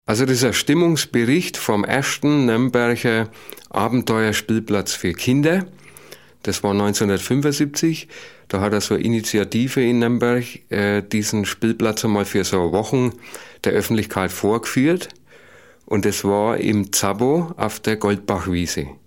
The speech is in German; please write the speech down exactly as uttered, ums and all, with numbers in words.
Also das ist ein Stimmungsbericht vom ersten Nürnberger Abenteuerspielplatz für Kinder. Das war neunzehnhundertfünfundsiebzig. Da hat er so eine Initiative in Nürnberg äh, diesen Spielplatz einmal für so Wochen der Öffentlichkeit vorgeführt. Und das war im Zabbo auf der Goldbachwiese.